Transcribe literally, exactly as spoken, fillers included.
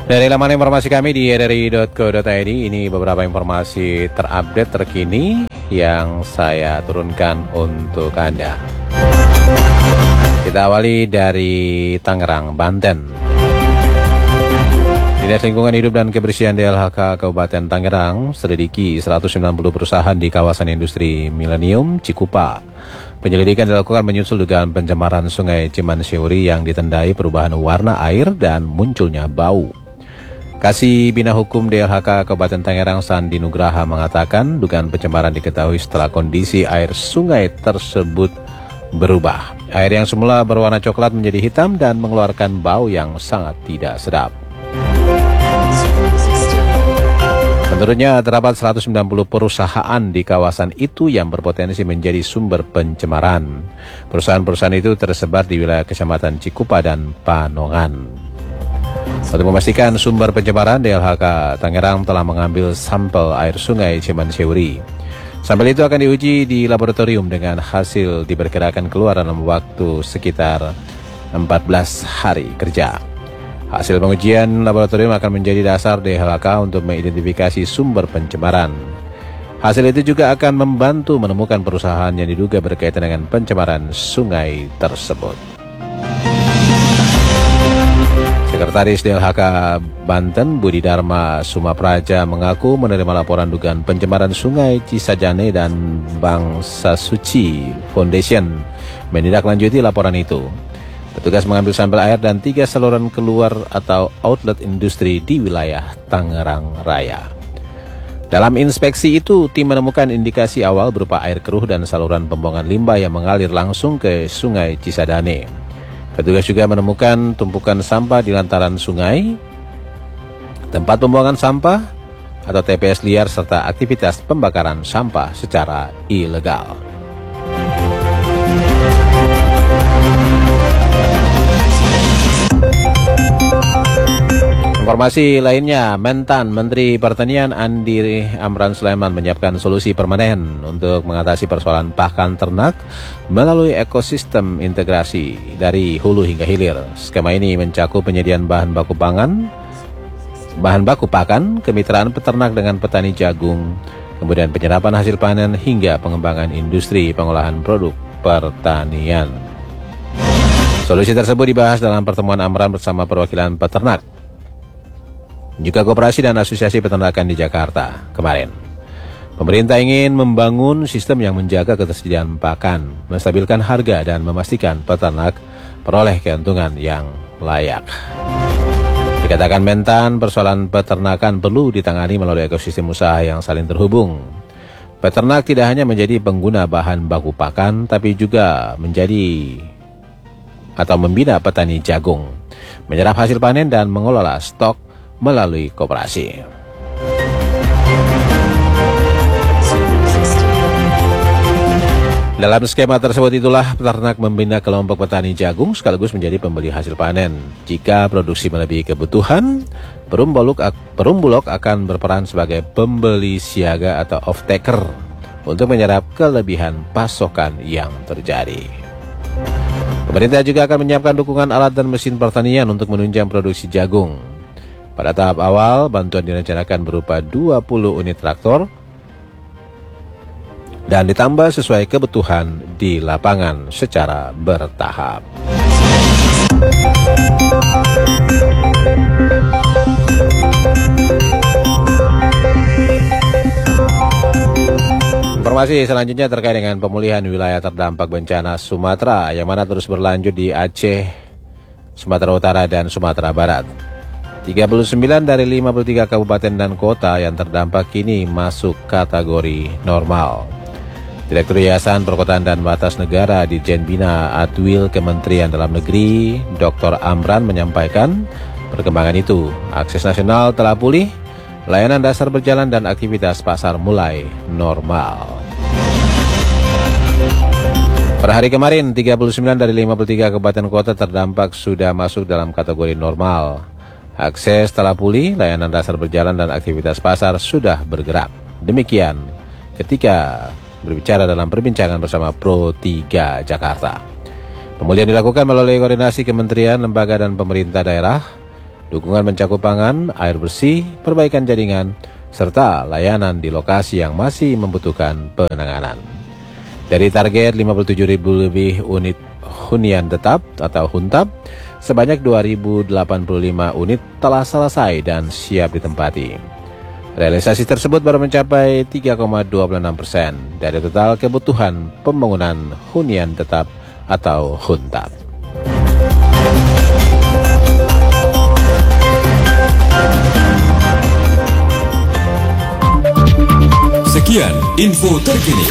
Dari laman informasi kami di r r i titik co titik i d, ini beberapa informasi terupdate terkini yang saya turunkan untuk Anda. Kita awali dari Tangerang, Banten. Dinas Lingkungan Hidup dan Kebersihan D L H K Kabupaten Tangerang selidiki seratus sembilan puluh perusahaan di kawasan industri Milenium Cikupa. Penyelidikan dilakukan menyusul dugaan pencemaran Sungai Cimansyuri yang ditandai perubahan warna air dan munculnya bau. Kasih Bina Hukum D L H K Kabupaten Tangerang Sandi Nugraha mengatakan dugaan pencemaran diketahui setelah kondisi air sungai tersebut berubah. Air yang semula berwarna coklat menjadi hitam dan mengeluarkan bau yang sangat tidak sedap. Menurutnya terdapat seratus sembilan puluh perusahaan di kawasan itu yang berpotensi menjadi sumber pencemaran. Perusahaan-perusahaan itu tersebar di wilayah Kecamatan Cikupa dan Panongan. Untuk memastikan sumber pencemaran, D L H K Tangerang telah mengambil sampel air sungai Cimansyuri. Sampel itu akan diuji di laboratorium dengan hasil diperkirakan keluar dalam waktu sekitar empat belas hari kerja. Hasil pengujian laboratorium akan menjadi dasar D L H K untuk mengidentifikasi sumber pencemaran. Hasil itu juga akan membantu menemukan perusahaan yang diduga berkaitan dengan pencemaran sungai tersebut. Sekretaris D L H K Banten Budi Dharma Sumapraja mengaku menerima laporan dugaan pencemaran sungai Cisajane dan Bangsa Suci Foundation menindaklanjuti laporan itu. Petugas mengambil sampel air dan tiga saluran keluar atau outlet industri di wilayah Tangerang Raya. Dalam inspeksi itu, tim menemukan indikasi awal berupa air keruh dan saluran pembuangan limbah yang mengalir langsung ke Sungai Cisadane. Petugas juga menemukan tumpukan sampah di lantaran sungai, tempat pembuangan sampah atau T P S liar serta aktivitas pembakaran sampah secara ilegal. Informasi lainnya, Mentan Menteri Pertanian Andi Amran Sulaiman menyiapkan solusi permanen untuk mengatasi persoalan pakan ternak melalui ekosistem integrasi dari hulu hingga hilir. Skema ini mencakup penyediaan bahan baku pangan, bahan baku pakan, kemitraan peternak dengan petani jagung, kemudian penyerapan hasil panen hingga pengembangan industri pengolahan produk pertanian. Solusi tersebut dibahas dalam pertemuan Amran bersama perwakilan peternak, juga koperasi dan asosiasi peternakan di Jakarta kemarin. Pemerintah ingin membangun sistem yang menjaga ketersediaan pakan, menstabilkan harga dan memastikan peternak peroleh keuntungan yang layak. Dikatakan Mentan, persoalan peternakan perlu ditangani melalui ekosistem usaha yang saling terhubung. Peternak tidak hanya menjadi pengguna bahan baku pakan, tapi juga menjadi atau membina petani jagung, menyerap hasil panen dan mengelola stok melalui koperasi. Dalam skema tersebut itulah peternak membina kelompok petani jagung sekaligus menjadi pembeli hasil panen. Jika produksi melebihi kebutuhan, Perum Bulog, Perum Bulog akan berperan sebagai pembeli siaga atau off-taker untuk menyerap kelebihan pasokan yang terjadi. Pemerintah juga akan menyiapkan dukungan alat dan mesin pertanian untuk menunjang produksi jagung. Pada tahap awal, bantuan direncanakan berupa dua puluh unit traktor dan ditambah sesuai kebutuhan di lapangan secara bertahap. Informasi selanjutnya terkait dengan pemulihan wilayah terdampak bencana Sumatera yang mana terus berlanjut di Aceh, Sumatera Utara, dan Sumatera Barat. tiga puluh sembilan dari lima puluh tiga kabupaten dan kota yang terdampak kini masuk kategori normal. Direktur Yayasan Perkotaan dan Batas Negara Ditjen Bina Adwil Kementerian Dalam Negeri, Doktor Amran menyampaikan perkembangan itu. Akses nasional telah pulih, layanan dasar berjalan dan aktivitas pasar mulai normal. Per hari kemarin, tiga puluh sembilan dari lima puluh tiga kabupaten kota terdampak sudah masuk dalam kategori normal. Akses telah pulih, layanan dasar berjalan dan aktivitas pasar sudah bergerak. Demikian ketika berbicara dalam perbincangan bersama Pro tiga Jakarta. Pemulihan dilakukan melalui koordinasi kementerian, lembaga dan pemerintah daerah dukungan mencakup pangan, air bersih, perbaikan jaringan, serta layanan di lokasi yang masih membutuhkan penanganan. Dari target lima puluh tujuh ribu lebih unit hunian tetap atau huntap, sebanyak dua ribu delapan puluh lima unit telah selesai dan siap ditempati. Realisasi tersebut baru mencapai tiga koma dua puluh enam persen dari total kebutuhan pembangunan hunian tetap atau huntap. Sekian info terkini